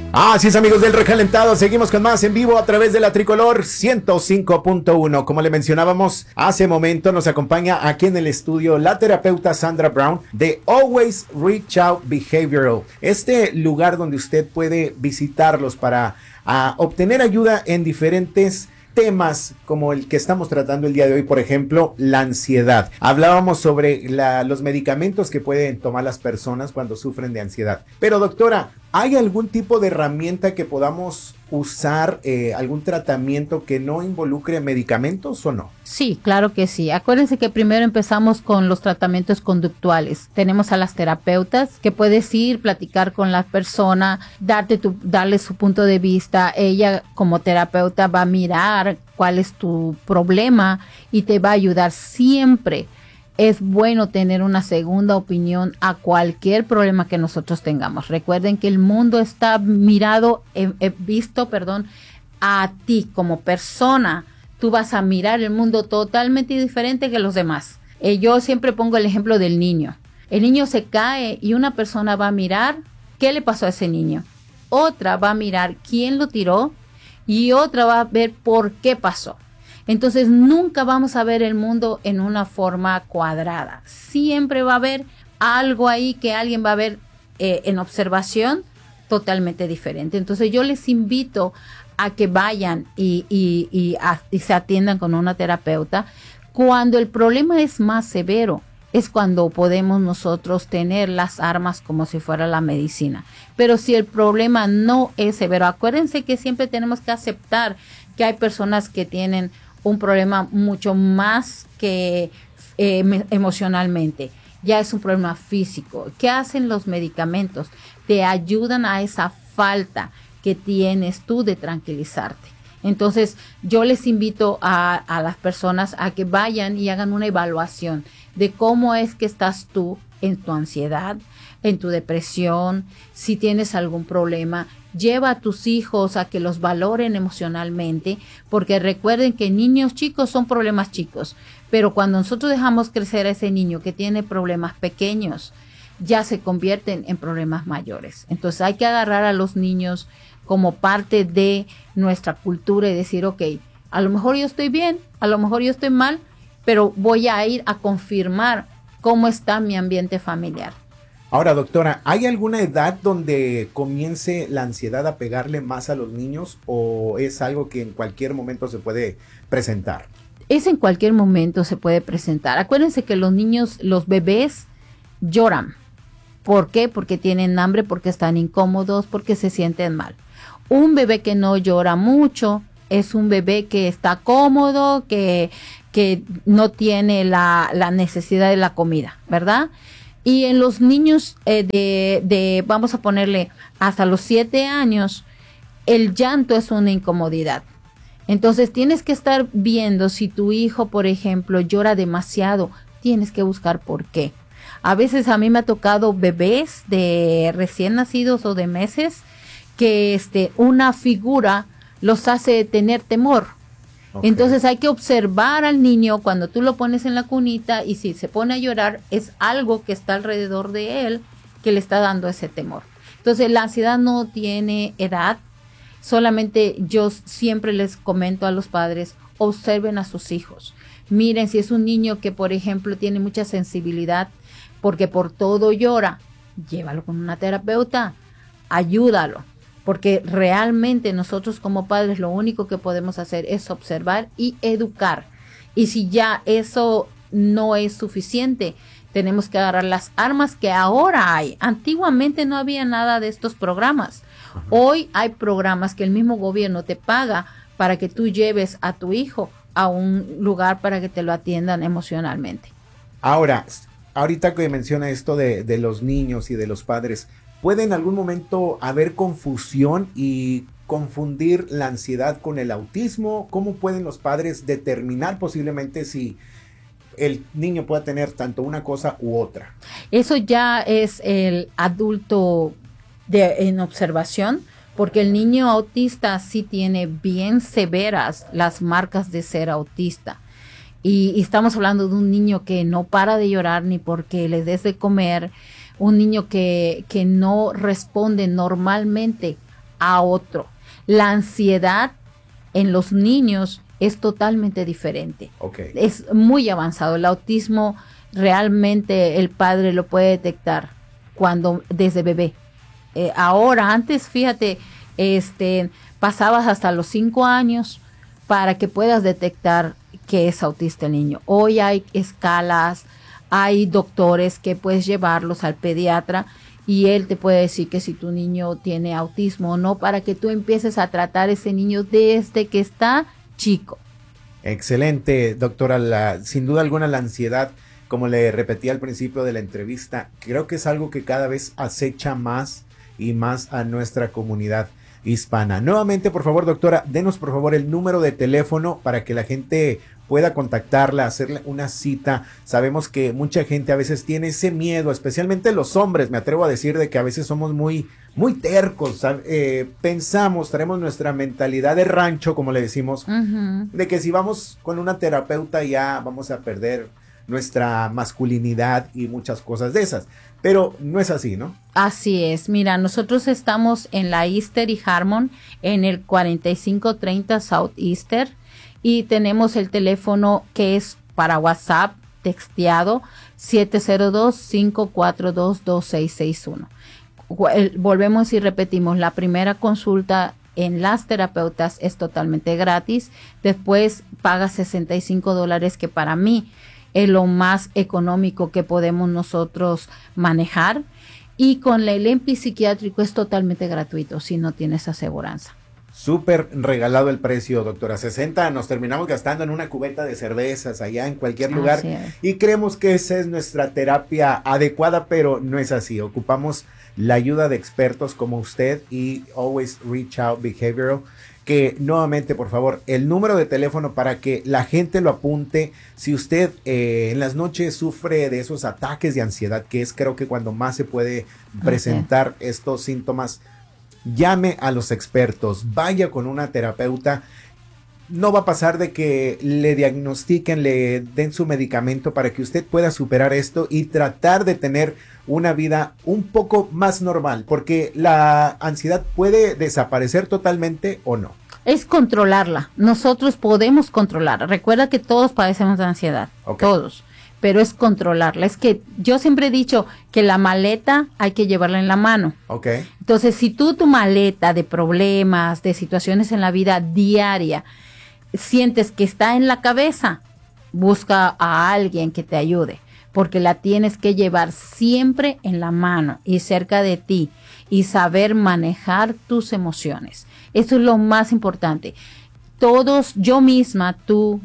Así es, amigos del Recalentado, seguimos con más en vivo a través de la Tricolor 105.1. Como le mencionábamos hace momento, nos acompaña aquí en el estudio la terapeuta Sandra Brown de Always Reach Out Behavioral. Este lugar donde usted puede visitarlos para obtener ayuda en diferentes temas como el que estamos tratando el día de hoy, por ejemplo, la ansiedad. Hablábamos sobre los medicamentos que pueden tomar las personas cuando sufren de ansiedad. Pero doctora, ¿hay algún tipo de herramienta que podamos usar, algún tratamiento que no involucre medicamentos o no? Sí, claro que sí. Acuérdense que primero empezamos con los tratamientos conductuales. Tenemos a las terapeutas que puedes ir, platicar con la persona, darle su punto de vista. Ella como terapeuta va a mirar cuál es tu problema y te va a ayudar siempre. Es bueno tener una segunda opinión a cualquier problema que nosotros tengamos. Recuerden que el mundo está visto a ti como persona. Tú vas a mirar el mundo totalmente diferente que los demás. Yo siempre pongo el ejemplo del niño. El niño se cae y una persona va a mirar qué le pasó a ese niño. Otra va a mirar quién lo tiró y otra va a ver por qué pasó. Entonces nunca vamos a ver el mundo en una forma cuadrada. Siempre va a haber algo ahí que alguien va a ver en observación totalmente diferente. Entonces yo les invito a que vayan y se atiendan con una terapeuta. Cuando el problema es más severo, es cuando podemos nosotros tener las armas como si fuera la medicina. Pero si el problema no es severo, acuérdense que siempre tenemos que aceptar que hay personas que tienen un problema mucho más que emocionalmente. Ya es un problema físico. ¿Qué hacen los medicamentos? Te ayudan a esa falta que tienes tú de tranquilizarte. Entonces, yo les invito a las personas a que vayan y hagan una evaluación de cómo es que estás tú en tu ansiedad, en tu depresión, si tienes algún problema. Lleva a tus hijos a que los valoren emocionalmente, porque recuerden que niños chicos son problemas chicos, pero cuando nosotros dejamos crecer a ese niño que tiene problemas pequeños, ya se convierten en problemas mayores. Entonces hay que agarrar a los niños como parte de nuestra cultura y decir, ok, a lo mejor yo estoy bien, a lo mejor yo estoy mal, pero voy a ir a confirmar cómo está mi ambiente familiar. Ahora, doctora, ¿hay alguna edad donde comience la ansiedad a pegarle más a los niños o es algo que en cualquier momento se puede presentar? Es en cualquier momento se puede presentar. Acuérdense que los niños, los bebés lloran. ¿Por qué? Porque tienen hambre, porque están incómodos, porque se sienten mal. Un bebé que no llora mucho es un bebé que está cómodo, que no tiene la necesidad de la comida, ¿verdad? Y en los niños vamos a ponerle hasta los 7 años, el llanto es una incomodidad. Entonces tienes que estar viendo si tu hijo, por ejemplo, llora demasiado, tienes que buscar por qué. A veces a mí me ha tocado bebés de recién nacidos o de meses que una figura los hace tener temor. Okay. Entonces hay que observar al niño cuando tú lo pones en la cunita y si se pone a llorar es algo que está alrededor de él que le está dando ese temor. Entonces la ansiedad no tiene edad, solamente yo siempre les comento a los padres, observen a sus hijos. Miren si es un niño que por ejemplo tiene mucha sensibilidad porque por todo llora, llévalo con una terapeuta, ayúdalo. Porque realmente nosotros como padres lo único que podemos hacer es observar y educar. Y si ya eso no es suficiente, tenemos que agarrar las armas que ahora hay. Antiguamente no había nada de estos programas. Ajá. Hoy hay programas que el mismo gobierno te paga para que tú lleves a tu hijo a un lugar para que te lo atiendan emocionalmente. Ahora, ahorita que menciona esto de los niños y de los padres, ¿puede en algún momento haber confusión y confundir la ansiedad con el autismo? ¿Cómo pueden los padres determinar posiblemente si el niño pueda tener tanto una cosa u otra? Eso ya es el adulto en observación, porque el niño autista sí tiene bien severas las marcas de ser autista. Y estamos hablando de un niño que no para de llorar ni porque le des de comer, un niño que no responde normalmente a otro. La ansiedad en los niños es totalmente diferente. Okay. Es muy avanzado. El autismo realmente el padre lo puede detectar desde bebé. Ahora, antes, fíjate, pasabas hasta los 5 años para que puedas detectar que es autista el niño. Hoy hay escalas, hay doctores que puedes llevarlos al pediatra y él te puede decir que si tu niño tiene autismo o no, para que tú empieces a tratar a ese niño desde que está chico. Excelente, doctora. Sin duda alguna la ansiedad, como le repetí al principio de la entrevista, creo que es algo que cada vez acecha más y más a nuestra comunidad hispana. Nuevamente, por favor, doctora, denos por favor el número de teléfono para que la gente pueda contactarla, hacerle una cita. Sabemos que mucha gente a veces tiene ese miedo, especialmente los hombres, me atrevo a decir de que a veces somos muy tercos, pensamos, tenemos nuestra mentalidad de rancho, como le decimos, de que si vamos con una terapeuta ya vamos a perder nuestra masculinidad y muchas cosas de esas, pero no es así, ¿no? Así es, mira, nosotros estamos en la Easter y Harmon, en el 4530 South Easter, y tenemos el teléfono que es para WhatsApp, texteado, 702-542-2661. Volvemos y repetimos, la primera consulta en las terapeutas es totalmente gratis, después paga $65, que para mí es lo más económico que podemos nosotros manejar, y con el EMPI psiquiátrico es totalmente gratuito si no tienes aseguranza. Súper regalado el precio, doctora. 60 nos terminamos gastando en una cubeta de cervezas allá en cualquier lugar y creemos que esa es nuestra terapia adecuada, pero no es así. Ocupamos la ayuda de expertos como usted y Always Reach Out Behavioral, que nuevamente, por favor, el número de teléfono para que la gente lo apunte. Si usted en las noches sufre de esos ataques de ansiedad, que es creo que cuando más se puede presentar estos síntomas, llame a los expertos, vaya con una terapeuta. No va a pasar de que le diagnostiquen, le den su medicamento para que usted pueda superar esto y tratar de tener una vida un poco más normal, porque la ansiedad puede desaparecer totalmente o no. Es controlarla. Nosotros podemos controlar. Recuerda que todos padecemos de ansiedad, todos. Pero es controlarla. Es que yo siempre he dicho que la maleta hay que llevarla en la mano. Entonces, si tu maleta de problemas, de situaciones en la vida diaria, sientes que está en la cabeza, busca a alguien que te ayude, porque la tienes que llevar siempre en la mano y cerca de ti y saber manejar tus emociones. Eso es lo más importante. Todos, yo misma, tú,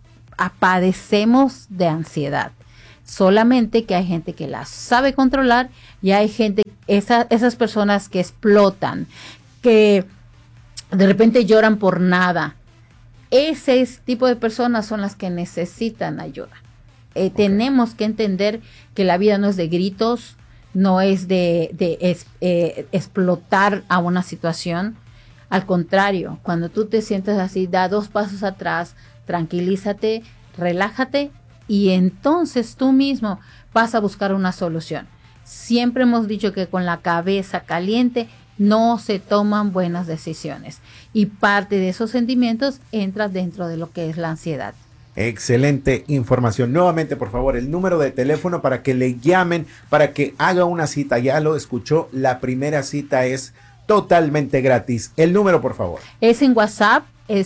padecemos de ansiedad, solamente que hay gente que la sabe controlar y hay gente, esas personas que explotan, que de repente lloran por nada. Ese tipo de personas son las que necesitan ayuda. Tenemos que entender que la vida no es de gritos, no es de explotar a una situación. Al contrario, cuando tú te sientes así, da 2 pasos atrás, tranquilízate, relájate y entonces tú mismo vas a buscar una solución. Siempre hemos dicho que con la cabeza caliente no se toman buenas decisiones y parte de esos sentimientos entra dentro de lo que es la ansiedad. Excelente información. Nuevamente, por favor, el número de teléfono para que le llamen, para que haga una cita. Ya lo escuchó, la primera cita es totalmente gratis. El número, por favor. Es en WhatsApp, es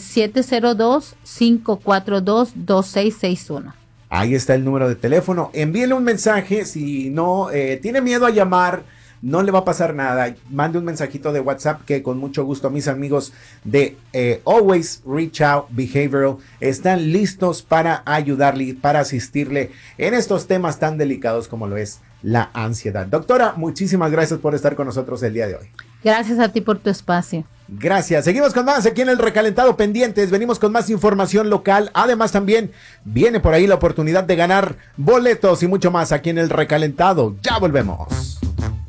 702-542-2661. Ahí está el número de teléfono. Envíele un mensaje. Si no tiene miedo a llamar, no le va a pasar nada. Mande un mensajito de WhatsApp que con mucho gusto mis amigos de Always Reach Out Behavioral están listos para ayudarle, para asistirle en estos temas tan delicados como lo es la ansiedad. Doctora, muchísimas gracias por estar con nosotros el día de hoy. Gracias a ti por tu espacio. Gracias. Seguimos con más aquí en El Recalentado, pendientes. Venimos con más información local. Además, también viene por ahí la oportunidad de ganar boletos y mucho más aquí en El Recalentado. Ya volvemos.